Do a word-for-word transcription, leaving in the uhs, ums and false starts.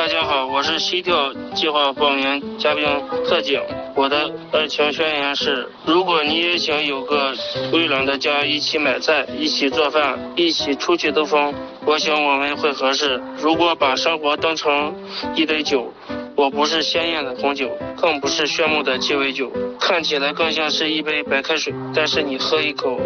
大家好，我是西调计划报名嘉宾特警。我的爱情宣言是：如果你也想有个温暖的家，一起买菜，一起做饭，一起出去兜风，我想我们会合适。如果把生活当成一杯酒，我不是鲜艳的红酒，更不是炫目的鸡尾酒，看起来更像是一杯白开水，但是你喝一口